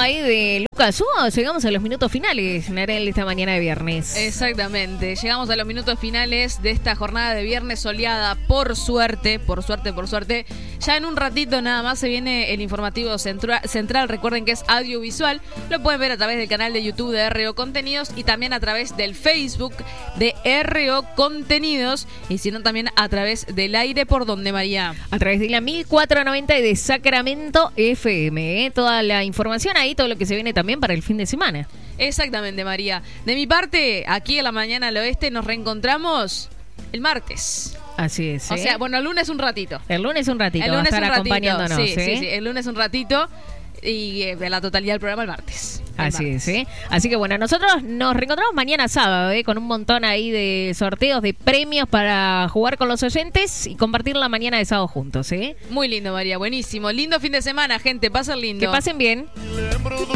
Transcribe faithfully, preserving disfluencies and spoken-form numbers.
ahí de Lucas Hugo, llegamos a los minutos finales, Narel, esta mañana de viernes. Exactamente, llegamos a los minutos finales de esta jornada de viernes soleada, por suerte, por suerte, por suerte. Ya en un ratito nada más se viene el informativo centra- central, recuerden que es audiovisual, lo pueden ver a través del canal de YouTube de R O Contenidos y también a través del Facebook de R O Contenidos, y si no también a través del aire, ¿por dónde, María? A través de la mil cuatrocientos noventa y de Sacramento F M, ¿eh? Toda la información ahí, todo lo que se viene también para el fin de semana. Exactamente, María. De mi parte, aquí en la mañana al oeste nos reencontramos el martes. Así es, ¿eh? O sea, bueno, el lunes un ratito. El lunes un ratito El lunes va a estar un ratito. acompañándonos. Sí, ¿eh? sí, sí, el lunes un ratito y eh, la totalidad del programa el martes. El Así martes. es, ¿eh? Así que bueno, nosotros nos reencontramos mañana sábado, ¿eh? Con un montón ahí de sorteos, de premios para jugar con los oyentes y compartir la mañana de sábado juntos, ¿eh? Muy lindo, María, buenísimo. Lindo fin de semana, gente, pasen lindo. Que pasen bien.